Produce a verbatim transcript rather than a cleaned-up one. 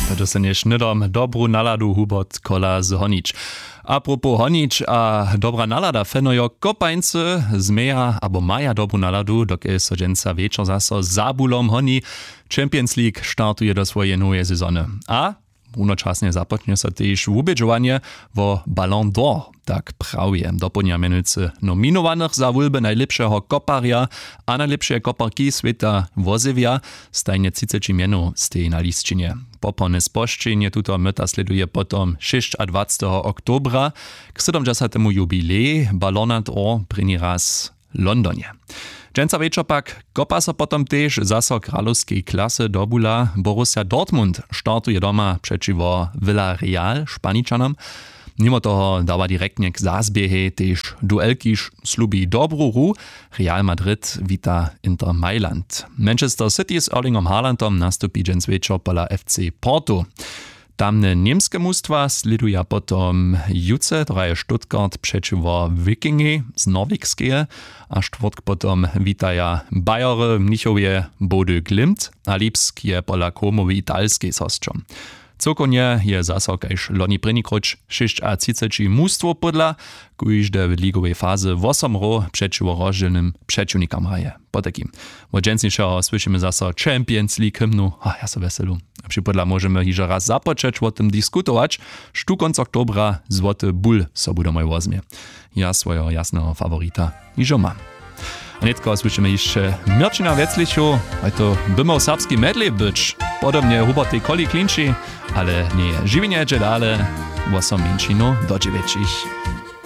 to se nie šnydom dobru naladu hubot kola z honič. Apropos honič a dobra nalada fenojo kopańcy z meja abo maja dobru naladu, dokiaľ so dženca večer zaso zabulom honi. Champions League startuje do svojej nowej sezony. A unočasne započne sa tiež ubedžovanie vo Ballon d'Or. Tak prawie doplnia menujúce nominovaných za voľbe najlepšieho koparia a najlepšie koparky sveta vozivia stajne tridsať menov z tej na listčine. Popolné spoščenie tuto myta sleduje potom dwudziestego oktobra k sedemdziesiątemu jubilei Ballona d'Or první raz v Londone. Dženca večer pak kopa sa potom tež zaso kráľovskej klasy dobula. Borussia Dortmund startuje doma přečivo Villarreal Španičanom. Mimo toho dáva direktne k zázbiehe tež duelkiš slubí dobrú hru. Real Madrid vita Inter Mailand. Manchester City s Erlingom Haalandom nastupí dženc večer pola F C Porto. Tamne niemskie mustwa sleduje potom Juce, draje Stuttgart przeciwko Wikingi z norwegskie, a czwartk potom witaja Bayery, Mnichowie, Bodø Glimt, a Lipsk je pola Komowi italskiej sostrzom. Cokonie je zasokajš loni prenikroč tridsať mústvo podľa, kujžde v ligovej fáze osem ro přečivo rozdielnym przeciwnikom hraje. Po takým. Od džencnišeho slyšíme zasa Champions League hymnu. A ja sa veselú. Připodľa môžeme hižo raz započať o tom diskutovať. Štu konc oktobra złoty bull so budeme возьме. Ja svojho jasného favorita hižo mám. A netko slyšíme ešte Mirčina Vecliču, aj to bymał serbski medley być. Podobnie Hubert Koli klinči, ale nie, živinje je dále, osem minčinu do dziewięciu.